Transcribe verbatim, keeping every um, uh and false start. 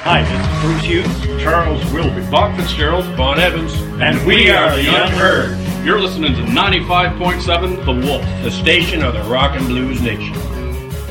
Hi, this is Bruce Hughes, Charles Wilby, Bob Fitzgerald, Bon Evans, and we are the Unheard. You're listening to ninety-five point seven The Wolf, the station of the rock and blues nation.